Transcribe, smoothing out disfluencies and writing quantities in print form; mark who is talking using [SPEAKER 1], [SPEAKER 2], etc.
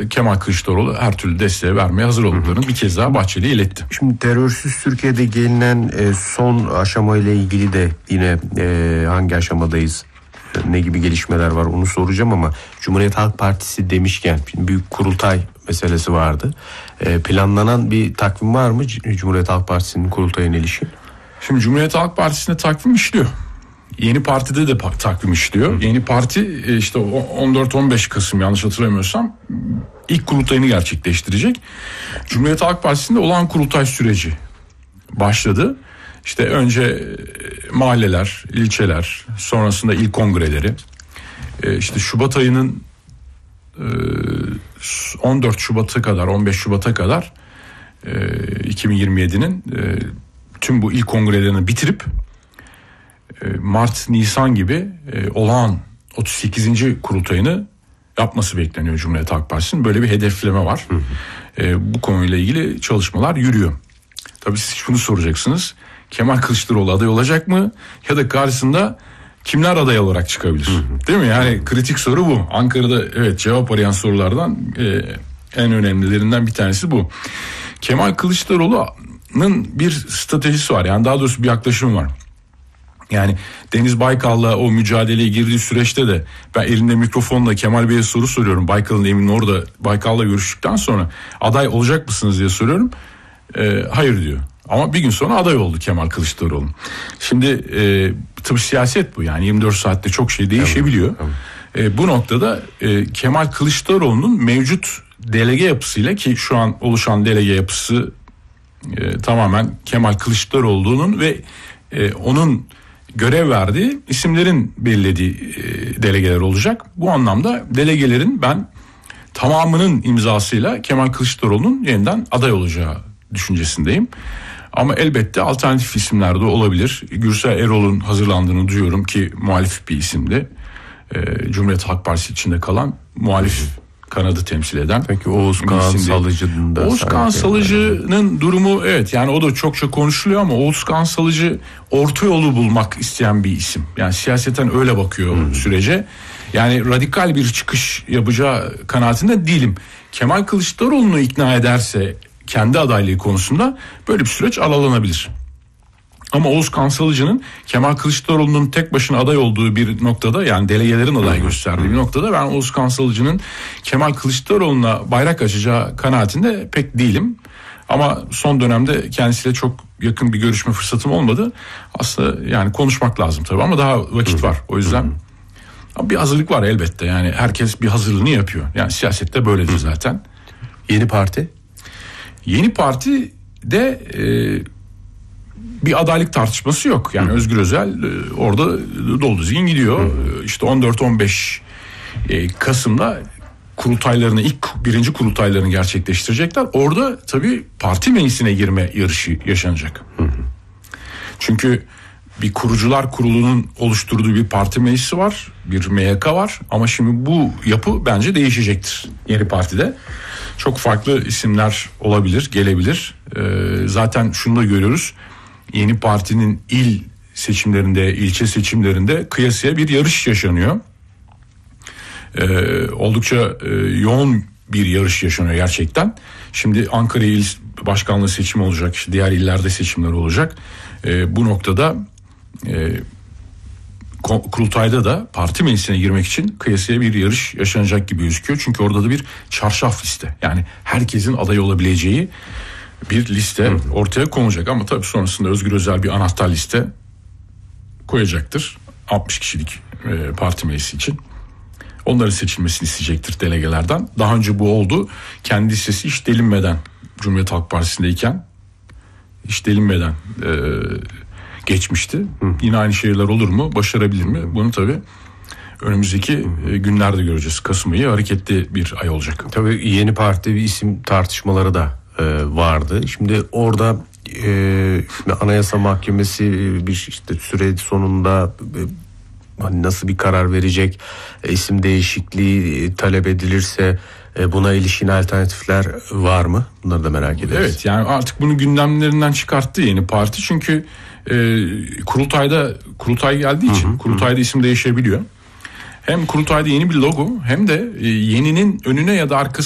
[SPEAKER 1] Kemal Kılıçdaroğlu her türlü desteği vermeye hazır olduklarını bir kez daha Bahçeli'ye iletti.
[SPEAKER 2] Şimdi terörsüz Türkiye'de gelinen son aşamayla ilgili de yine hangi aşamadayız, ne gibi gelişmeler var onu soracağım ama Cumhuriyet Halk Partisi demişken büyük kurultay meselesi vardı. Planlanan bir takvim var mı Cumhuriyet Halk Partisi'nin kurultayına ilişkin?
[SPEAKER 1] Şimdi Cumhuriyet Halk Partisi'nde takvim işliyor. Yeni Parti'de de takvim işliyor. Yeni Parti işte 14-15 Kasım yanlış hatırlamıyorsam ilk kurultayını gerçekleştirecek. Cumhuriyet Halk Partisi'nde olağan kurultay süreci başladı. İşte önce mahalleler, ilçeler, sonrasında il kongreleri. İşte Şubat ayının 14 Şubat'a kadar, 15 Şubat'a kadar 2027'nin tüm bu il kongrelerini bitirip Mart, Nisan gibi olağan 38. kurultayını yapması bekleniyor Cumhuriyet Halk Partisi'nin. Böyle bir hedefleme var. Bu konuyla ilgili çalışmalar yürüyor. Tabii siz şunu soracaksınız. Kemal Kılıçdaroğlu aday olacak mı? Ya da karşısında kimler aday olarak çıkabilir? Değil mi? Yani kritik soru bu. Ankara'da evet cevap arayan sorulardan en önemlilerinden bir tanesi bu. Kemal Kılıçdaroğlu'nun bir stratejisi var. Yani daha doğrusu bir yaklaşım var. Yani Deniz Baykal'la o mücadeleye girdiği süreçte de ben elinde mikrofonla Kemal Bey'e soru soruyorum. Baykal'ın evinin orada Baykal'la görüştükten sonra aday olacak mısınız diye soruyorum. Hayır diyor. Ama bir gün sonra aday oldu Kemal Kılıçdaroğlu. Şimdi tabii siyaset bu, yani 24 saatte çok şey değişebiliyor. Bu noktada Kemal Kılıçdaroğlu'nun mevcut delege yapısıyla, ki şu an oluşan delege yapısı tamamen Kemal Kılıçdaroğlu'nun ve onun görev verdiği isimlerin belirlediği delegeler olacak. Bu anlamda delegelerin ben tamamının imzasıyla Kemal Kılıçdaroğlu'nun yeniden aday olacağı düşüncesindeyim. Ama elbette alternatif isimler de olabilir. Gürsel Erol'un hazırlandığını duyuyorum ki muhalif bir isimdi. Cumhuriyet Halk Partisi içinde kalan muhalif kanadı temsil eden.
[SPEAKER 2] Peki Oğuzkan Salıcı'nın da...
[SPEAKER 1] Oğuzkan Salıcı'nın durumu evet, yani o da çokça konuşuluyor ama Oğuzkan Salıcı orta yolu bulmak isteyen bir isim. Yani siyaseten öyle bakıyor sürece. Yani radikal bir çıkış yapacağı kanaatinde değilim. Kemal Kılıçdaroğlu'nu ikna ederse kendi adaylığı konusunda böyle bir süreç aralanabilir. Ama Oğuzkan Salıcı'nın Kemal Kılıçdaroğlu'nun tek başına aday olduğu bir noktada, yani delegelerin aday gösterdiği bir noktada ben Oğuzkan Salıcı'nın Kemal Kılıçdaroğlu'na bayrak açacağı kanaatinde pek değilim. Ama son dönemde kendisiyle çok yakın bir görüşme fırsatım olmadı. Aslında yani konuşmak lazım tabii ama daha vakit var. O yüzden bir hazırlık var elbette. Yani herkes bir hazırlığını yapıyor. Yani siyasette böyledir zaten.
[SPEAKER 2] Yeni Parti?
[SPEAKER 1] Yeni Parti'de bir adaylık tartışması yok. Yani Özgür Özel orada dolu dizgin gidiyor. İşte 14-15 Kasım'da kurultaylarını, ilk birinci kurultaylarını gerçekleştirecekler. Orada tabii parti meclisine girme yarışı yaşanacak. Çünkü bir kurucular kurulunun oluşturduğu bir parti meclisi var, bir MYK var ama şimdi bu yapı bence değişecektir yeni partide. Çok farklı isimler olabilir, gelebilir. Zaten şunu da görüyoruz. Yeni partinin il seçimlerinde, ilçe seçimlerinde kıyasıya bir yarış yaşanıyor. Oldukça yoğun bir yarış yaşanıyor gerçekten. Şimdi Ankara İl Başkanlığı seçimi olacak, işte diğer illerde seçimler olacak. Bu noktada kurultayda da parti meclisine girmek için kıyasıya bir yarış yaşanacak gibi gözüküyor. Çünkü orada da bir çarşaf liste, yani herkesin aday olabileceği bir liste ortaya konulacak. Ama tabii sonrasında Özgür Özel bir anahtar liste koyacaktır 60 kişilik parti meclisi için. Onların seçilmesini isteyecektir delegelerden. Daha önce bu oldu. Kendi listesi hiç delinmeden, Cumhuriyet Halk Partisi'ndeyken hiç delinmeden geçmişti. Yine aynı şeyler olur mu? Başarabilir mi? Bunu tabii önümüzdeki günlerde göreceğiz. Kasım ayı hareketli bir ay olacak.
[SPEAKER 2] Tabii yeni parti bir isim tartışmaları da vardı. Şimdi orada Anayasa Mahkemesi bir işte süre sonunda hani nasıl bir karar verecek, isim değişikliği talep edilirse buna ilişkin alternatifler var mı? Bunları da merak ederiz.
[SPEAKER 1] Evet, yani artık bunu gündemlerinden çıkarttı yeni parti. Çünkü kurultay geldiği için kurultayda isim değişebiliyor. Hem kurultayda yeni bir logo hem de yeninin önüne ya da arkasına